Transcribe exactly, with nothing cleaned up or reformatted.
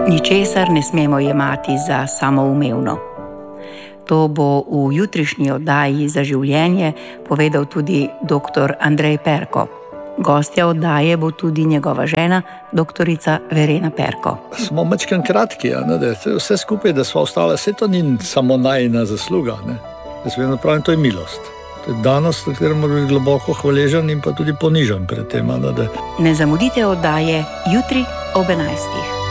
Ničesar ne smemo jemati za samoumevno. To bo v jutrišnji oddaji Za življenje povedal tudi doktor Andrej Perko. Gostja oddaje bo tudi njegova žena, doktorica Verena Perko. Smo mačkan kratki, ne, da vse skupaj, da smo ostali, vse to ni samo najina zasluga. Ne. Jaz vedno pravim, to je milost. To je danost, na katero mora biti globoko hvaležen in pa tudi ponižen pred tem. Ne, da... ne zamudite oddaje jutri ob enajstih.